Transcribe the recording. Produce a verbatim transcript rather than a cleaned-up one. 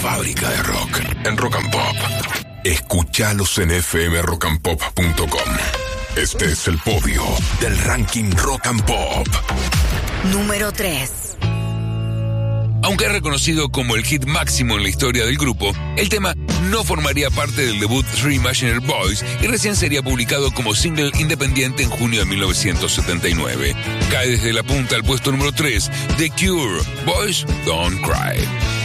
fábrica de rock en Rock and Pop. Escuchalos en f m rock and pop punto com. Este es el podio del ranking Rock and Pop. Número tres. Aunque es reconocido como el hit máximo en la historia del grupo, el tema no formaría parte del debut Three Imaginary Boys y recién sería publicado como single independiente en junio de mil novecientos setenta y nueve. Cae desde la punta al puesto número tres, The Cure, Boys Don't Cry.